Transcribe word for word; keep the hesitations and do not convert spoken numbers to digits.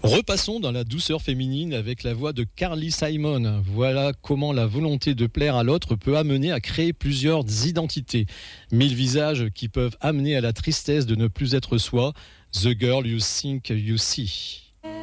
Repassons dans la douceur féminine avec la voix de Carly Simon. Voilà comment la volonté de plaire à l'autre peut amener à créer plusieurs identités. Mille visages qui peuvent amener à la tristesse de ne plus être soi. The girl you think you see.